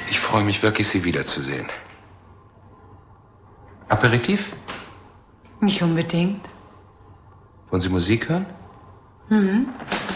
Ich freue mich wirklich, Sie wiederzusehen. Aperitif? Nicht unbedingt. Wollen Sie Musik hören? Mhm.